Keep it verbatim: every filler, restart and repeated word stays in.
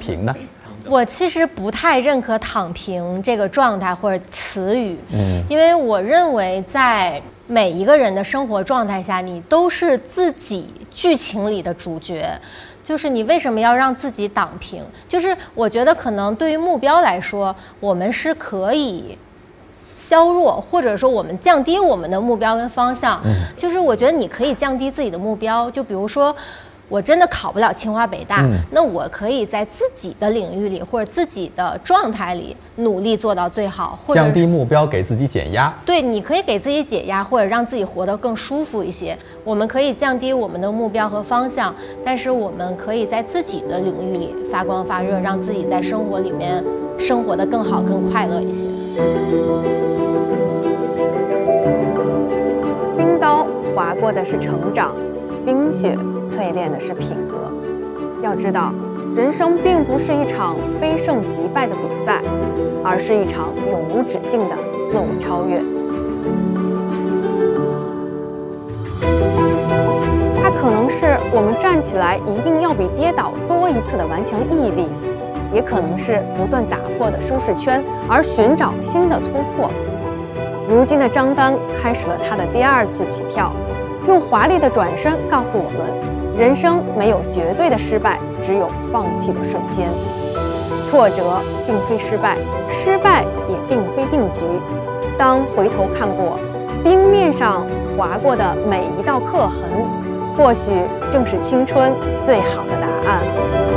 平呢？ 我其实不太认可躺平这个状态或者词语，嗯，因为我认为在每一个人的生活状态下，你都是自己剧情里的主角。就是你为什么要让自己躺平？就是我觉得可能对于目标来说，我们是可以削弱，或者说我们降低我们的目标跟方向。嗯，就是我觉得你可以降低自己的目标，就比如说我真的考不了清华北大，嗯，那我可以在自己的领域里或者自己的状态里努力做到最好，或者降低目标，给自己减压。 对，你可以给自己解压，或者让自己活得更舒服一些。我们可以降低我们的目标和方向，但是我们可以在自己的领域里发光发热，让自己在生活里面生活得更好、更快乐一些。 冰刀划过的是成长，冰雪淬炼的是品格。要知道，人生并不是一场非胜即败的比赛，而是一场永无止境的自我超越。它可能是我们站起来一定要比跌倒多一次的顽强毅力，也可能是不断打破的舒适圈而寻找新的突破。如今的张丹开始了他的第二次起跳，用华丽的转身告诉我们，人生没有绝对的失败，只有放弃的瞬间。挫折并非失败，失败也并非定局。当回头看过冰面上划过的每一道刻痕，或许正是青春最好的答案。